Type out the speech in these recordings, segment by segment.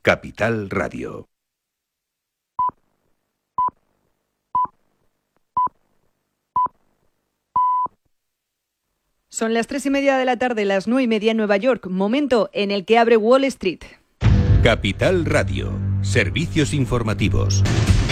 Capital Radio. Son las 3:30 de la tarde, las 9:30 en Nueva York, momento en el que abre Wall Street. Capital Radio, servicios informativos.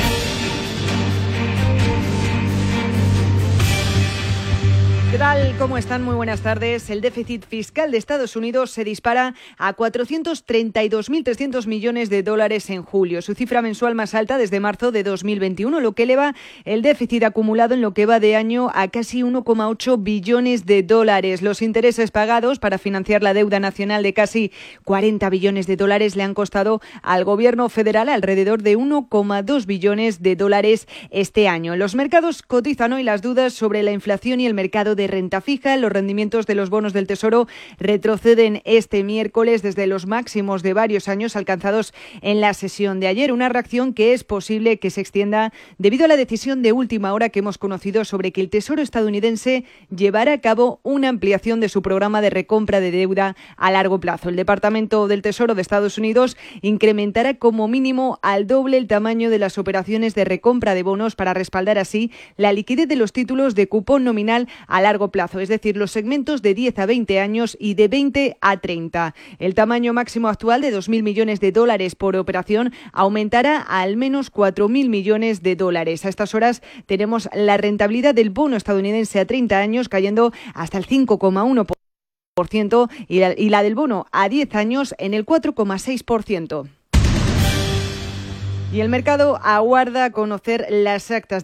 ¿Qué tal? ¿Cómo están? Muy buenas tardes. El déficit fiscal de Estados Unidos se dispara a 432.300 millones de dólares en julio, su cifra mensual más alta desde marzo de 2021, lo que eleva el déficit acumulado en lo que va de año a casi 1,8 billones de dólares. Los intereses pagados para financiar la deuda nacional de casi 40 billones de dólares le han costado al gobierno federal alrededor de 1,2 billones de dólares este año. Los mercados cotizan hoy las dudas sobre la inflación y el mercado de renta fija. Los rendimientos de los bonos del Tesoro retroceden este miércoles desde los máximos de varios años alcanzados en la sesión de ayer. Una reacción que es posible que se extienda debido a la decisión de última hora que hemos conocido sobre que el Tesoro estadounidense llevará a cabo una ampliación de su programa de recompra de deuda a largo plazo. El Departamento del Tesoro de Estados Unidos incrementará como mínimo al doble el tamaño de las operaciones de recompra de bonos para respaldar así la liquidez de los títulos de cupón nominal a largo plazo, es decir, los segmentos de 10 a 20 años y de 20 a 30. El tamaño máximo actual de 2.000 millones de dólares por operación aumentará a al menos 4.000 millones de dólares. A estas horas tenemos la rentabilidad del bono estadounidense a 30 años cayendo hasta el 5,1% y la del bono a 10 años en el 4,6%. Y el mercado aguarda conocer las actas